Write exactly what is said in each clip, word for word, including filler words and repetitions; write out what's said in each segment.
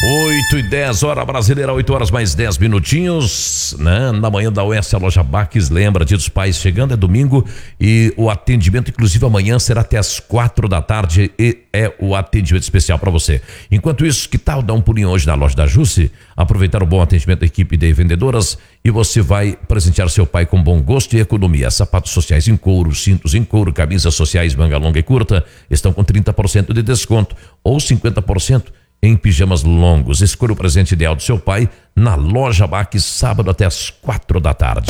oito e dez, hora brasileira, oito horas mais dez minutinhos, né? Na manhã da Oeste, a loja Baques, lembra, Dia dos Pais chegando, é domingo e o atendimento, inclusive amanhã, será até as quatro da tarde e é o atendimento especial para você. Enquanto isso, que tal dar um pulinho hoje na loja da Jusce, aproveitar o bom atendimento da equipe de vendedoras e você vai presentear seu pai com bom gosto e economia. Sapatos sociais em couro, cintos em couro, camisas sociais manga longa e curta estão com trinta por cento de desconto ou cinquenta por cento em pijamas longos. Escolha o presente ideal do seu pai na loja Baques, sábado até as quatro da tarde.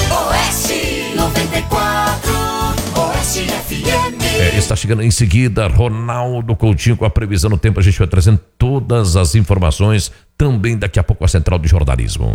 Oeste noventa e quatro, Oeste F M. É, está chegando em seguida Ronaldo Coutinho com a previsão do tempo. A gente vai trazendo todas as informações também daqui a pouco a Central de Jornalismo.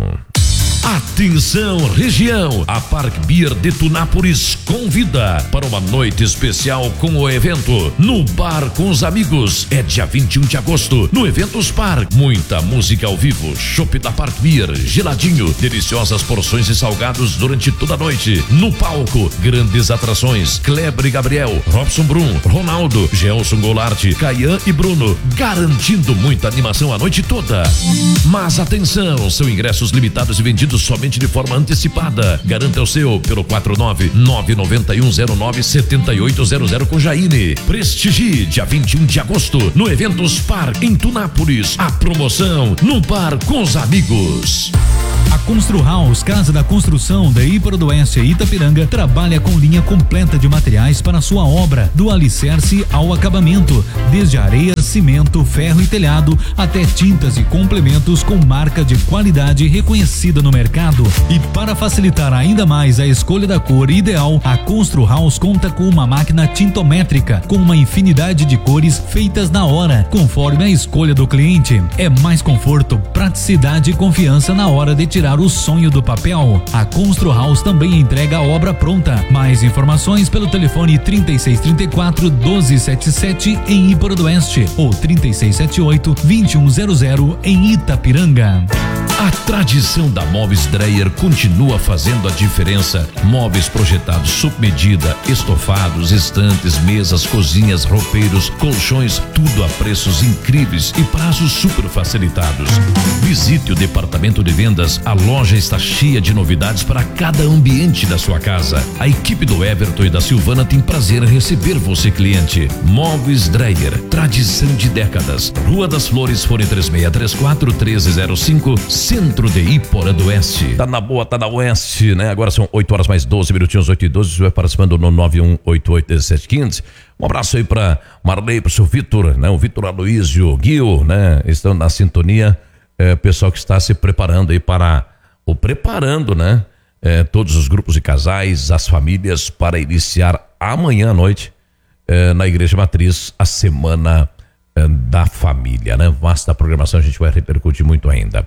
Atenção região, a Park Beer de Tunápolis convida para uma noite especial com o evento no Bar com os Amigos. É dia vinte e um de agosto no Eventos Park. Muita música ao vivo, chopp da Park Beer, geladinho, deliciosas porções de salgados durante toda a noite. No palco, grandes atrações, Kleber e Gabriel, Robson Brum, Ronaldo, Gelson Goulart, Caian e Bruno, garantindo muita animação a noite toda. Mas atenção, são ingressos limitados e vendidos somente de forma antecipada. Garanta o seu pelo quatro nove nove nove um zero nove sete oito zero zero com Jaine. Prestigie dia vinte e um de agosto no Eventos Park em Tunápolis. A promoção no Bar com os Amigos. A Constru House, Casa da Construção da Íparo do Oeste e Itapiranga, trabalha com linha completa de materiais para sua obra, do alicerce ao acabamento, desde areia, cimento, ferro e telhado, até tintas e complementos com marca de qualidade reconhecida no mercado. E para facilitar ainda mais a escolha da cor ideal, a Constru House conta com uma máquina tintométrica, com uma infinidade de cores feitas na hora, conforme a escolha do cliente. É mais conforto, praticidade e confiança na hora de tirar o sonho do papel. A Constru House também entrega a obra pronta. Mais informações pelo telefone trinta e seis trinta e quatro doze setenta e sete em Íparo do Oeste ou trinta e seis setenta e oito vinte e um zero zero em Itapiranga. A tradição da Móveis Dreyer continua fazendo a diferença. Móveis projetados sob medida, estofados, estantes, mesas, cozinhas, roupeiros, colchões, tudo a preços incríveis e prazos super facilitados. Visite o departamento de vendas. A loja está cheia de novidades para cada ambiente da sua casa. A equipe do Everton e da Silvana tem prazer em receber você, cliente. Móveis Dreyer, tradição de décadas. Rua das Flores, fone três seis três quatro, um três zero cinco, Centro de Iporã do Oeste. Tá na boa, tá na Oeste, né? Agora são oito horas mais doze minutinhos, oito e doze. Você vai participando no nove um oito oito um sete um cinco. Um abraço aí pra Marley, pro seu Vitor, né? O Vitor Aloísio, Guio, né? Estão na sintonia. É, pessoal que está se preparando aí para, ou preparando, né? É, todos os grupos de casais, as famílias, para iniciar amanhã à noite é, na Igreja Matriz a Semana é, da Família, né? Vasta programação, a gente vai repercutir muito ainda.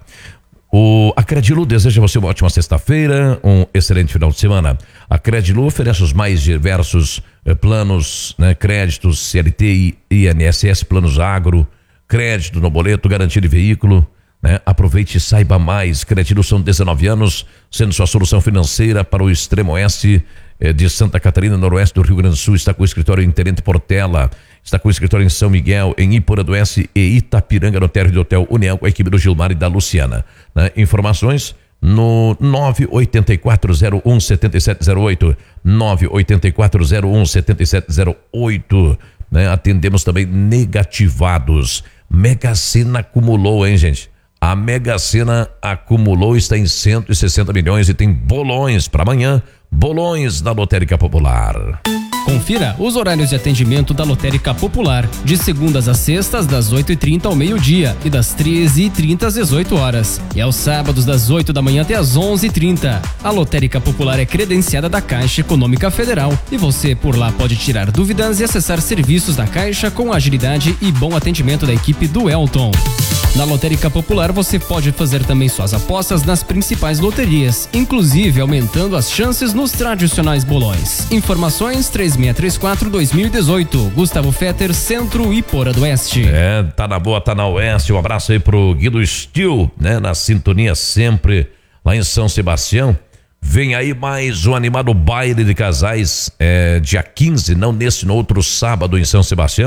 O, a Credilu deseja a você uma ótima sexta-feira, um excelente final de semana. A Credilu oferece os mais diversos eh, planos, né? Créditos, C L T e I N S S, planos agro, crédito no boleto, garantia de veículo, né? Aproveite e saiba mais. Credilu são dezenove anos, sendo sua solução financeira para o extremo oeste eh, de Santa Catarina, noroeste do Rio Grande do Sul. Está com o escritório em Tenente Portela. Está com o escritório em São Miguel, em Iporã do Oeste e Itapiranga, no térreo do Hotel União, com a equipe do Gilmar e da Luciana. Né? Informações no nove oito quatro zero um sete sete zero oito, nove oito quatro zero um sete sete zero oito. Né? Atendemos também negativados. Mega Sena acumulou, hein, gente? A Mega Sena acumulou, está em cento e sessenta milhões e tem bolões para amanhã. Bolões da Lotérica Popular. Confira os horários de atendimento da Lotérica Popular, de segundas a sextas, das oito e trinta ao meio-dia e das treze e trinta às dezoito horas. E aos sábados, das oito da manhã até às onze e trinta. A Lotérica Popular é credenciada da Caixa Econômica Federal e você por lá pode tirar dúvidas e acessar serviços da Caixa com agilidade e bom atendimento da equipe do Elton. Na Lotérica Popular você pode fazer também suas apostas nas principais loterias, inclusive aumentando as chances nos tradicionais bolões. Informações três seis três quatro dois mil e dezoito. Gustavo Fetter, Centro Iporã do Oeste. É, tá na boa, tá na Oeste. Um abraço aí pro Guido Stil, né? Na sintonia sempre lá em São Sebastião. Vem aí mais um animado baile de casais, é, dia quinze, não nesse, no outro sábado em São Sebastião.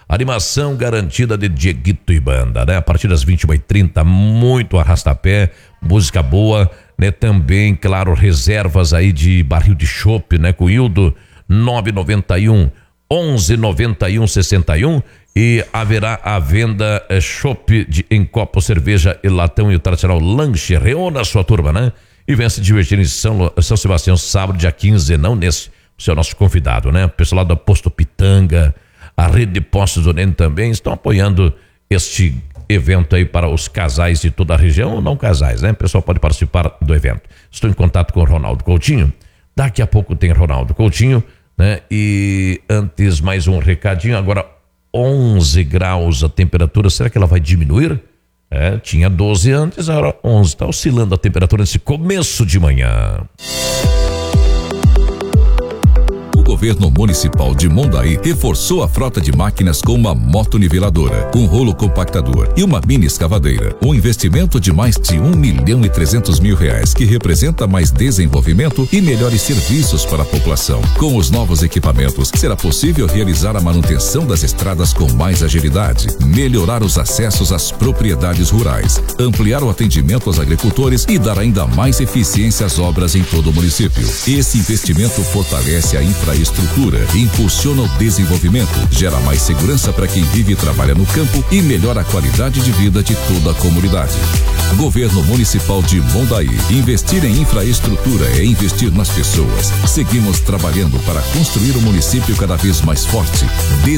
Animação garantida de Dieguito e banda, né? A partir das vinte e uma e trinta, muito arrastapé, música boa, né? Também, claro, reservas aí de barril de chopp, né? Com Hildo, nove noventa e um, onze noventa e um, sessenta e um. E haverá a venda é, chopp de, em copo, cerveja e latão e o tradicional lanche. Reúna a sua turma, né? E venha se divertir em São, São Sebastião, sábado, dia quinze, não nesse. Você é o nosso convidado, né? O pessoal lá do Posto Pitanga, a Rede de Postos do Nene também estão apoiando este evento aí para os casais de toda a região, ou não casais, né? O pessoal pode participar do evento. Estou em contato com o Ronaldo Coutinho. Daqui a pouco tem Ronaldo Coutinho, né? E antes mais um recadinho, agora onze graus a temperatura, será que ela vai diminuir? É, tinha doze antes, agora onze, está oscilando a temperatura nesse começo de manhã. O governo municipal de Mondaí reforçou a frota de máquinas com uma motoniveladora, um rolo compactador e uma mini escavadeira. Um investimento de mais de um milhão e trezentos mil reais, que representa mais desenvolvimento e melhores serviços para a população. Com os novos equipamentos, será possível realizar a manutenção das estradas com mais agilidade, melhorar os acessos às propriedades rurais, ampliar o atendimento aos agricultores e dar ainda mais eficiência às obras em todo o município. Esse investimento fortalece a infraestrutura estrutura, impulsiona o desenvolvimento, gera mais segurança para quem vive e trabalha no campo e melhora a qualidade de vida de toda a comunidade. Governo Municipal de Mondaí. Investir em infraestrutura é investir nas pessoas. Seguimos trabalhando para construir um município cada vez mais forte,